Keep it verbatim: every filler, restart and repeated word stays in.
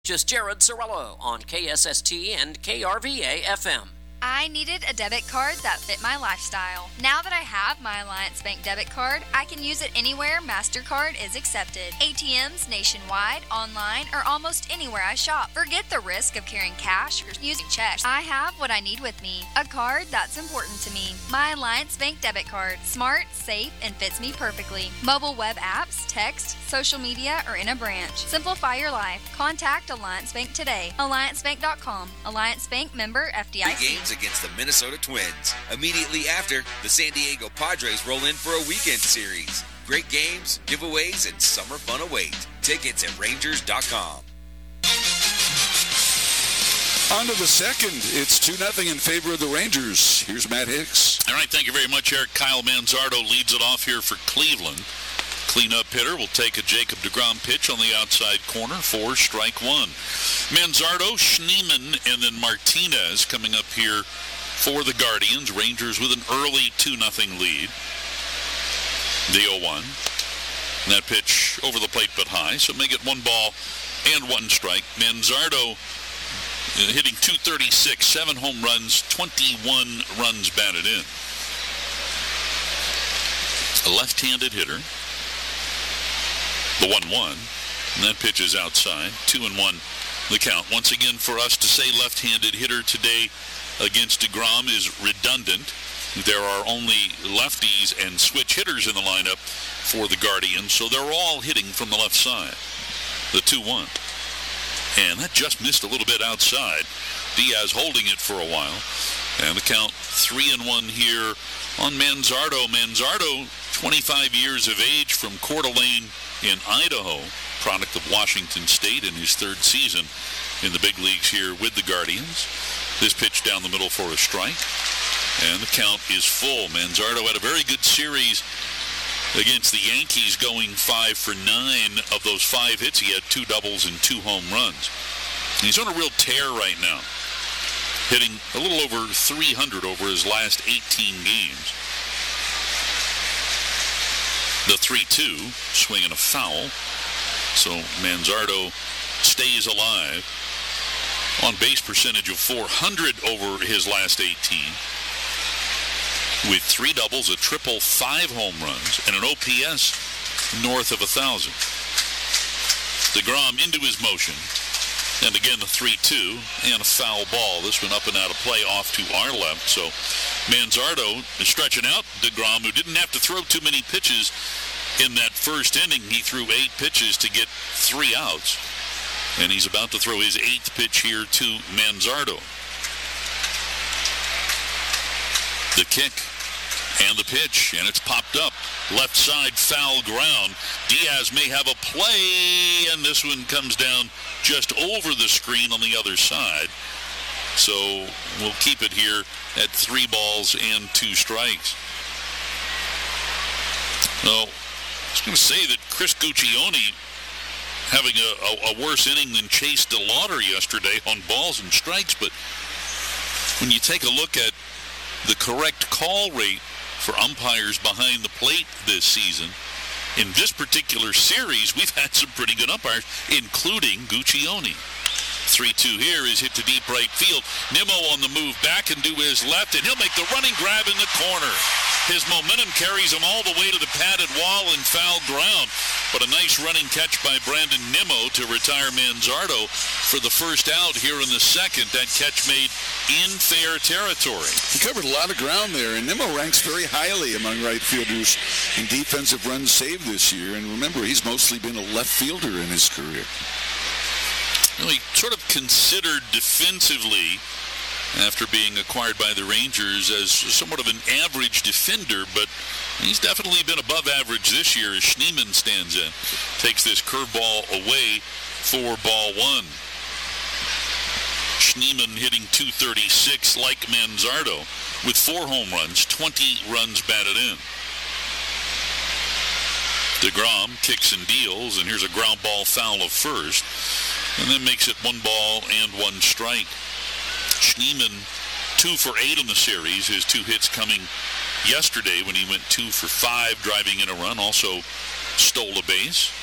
Just Jared Sorello on K S S T and K R V A F M. I needed a debit card that fit my lifestyle. Now that I have my Alliance Bank debit card, I can use it anywhere MasterCard is accepted. A T Ms nationwide, online, or almost anywhere I shop. Forget the risk of carrying cash or using checks. I have what I need with me. A card that's important to me. My Alliance Bank debit card. Smart, safe, and fits me perfectly. Mobile web apps, text, social media, or in a branch. Simplify your life. Contact Alliance Bank today. alliance bank dot com. Alliance Bank member F D I C. Against the Minnesota Twins. Immediately after, the San Diego Padres roll in for a weekend series. Great games, giveaways, and summer fun await. Tickets at rangers dot com. On to the second. It's two nothing in favor of the Rangers. Here's Matt Hicks. All right, thank you very much, Eric. Kyle Manzardo leads it off here for Cleveland. Cleanup hitter will take a Jacob deGrom pitch on the outside corner for strike one. Manzardo, Schneemann, and then Martinez coming up here for the Guardians. Rangers with an early two nothing lead. The oh one. And that pitch over the plate but high, so make it one ball and one strike. Manzardo uh, hitting two thirty-six, seven home runs, twenty-one runs batted in. A left-handed hitter. The one one, and that pitch is outside. Two and one the count. Once again, for us to say left-handed hitter today against deGrom is redundant. There are only lefties and switch hitters in the lineup for the Guardians, so they're all hitting from the left side. The two one. And that just missed a little bit outside. Diaz holding it for a while. And the count three and one here on Manzardo. Manzardo, twenty-five years of age, from Coeur d'Alene in Idaho, product of Washington State in his third season in the big leagues here with the Guardians. This pitch down the middle for a strike, and the count is full. Manzardo had a very good series against the Yankees, going five for nine. Of those five hits, he had two doubles and two home runs. He's on a real tear right now, hitting a little over three hundred over his last eighteen games. The three two, swinging a foul. So Manzardo stays alive. On base percentage of four hundred over his last eighteen. With three doubles, a triple, five home runs, and an O P S north of one thousand. deGrom into his motion. And again, the three two and a foul ball. This one up and out of play off to our left. So Manzardo is stretching out deGrom, who didn't have to throw too many pitches in that first inning. He threw eight pitches to get three outs. And he's about to throw his eighth pitch here to Manzardo. The kick and the pitch, and it's popped up. Left side, foul ground. Diaz may have a play, and this one comes down just over the screen on the other side. So we'll keep it here at three balls and two strikes. No, I was going to say that Chris Guccione having a, a, a worse inning than Chase DeLauder yesterday on balls and strikes, but when you take a look at the correct call rate for umpires behind the plate this season, in this particular series, we've had some pretty good umpires, including Guccione. three two here is hit to deep right field. Nimmo on the move back and to his left, and he'll make the running grab in the corner. His momentum carries him all the way to the padded wall and foul ground. But a nice running catch by Brandon Nimmo to retire Manzardo for the first out here in the second. That catch made in fair territory. He covered a lot of ground there, and Nimmo ranks very highly among right fielders in defensive runs saved this year. And remember, he's mostly been a left fielder in his career. You know, he sort of considered defensively after being acquired by the Rangers as somewhat of an average defender, but he's definitely been above average this year as Schneemann stands in. Takes this curveball away for ball one. Schneemann hitting two thirty-six like Manzardo with four home runs, twenty runs batted in. deGrom kicks and deals, and here's a ground ball foul of first, and then makes it one ball and one strike. Schneemann, two for eight in the series. His two hits coming yesterday when he went two for five, driving in a run. Also stole a base.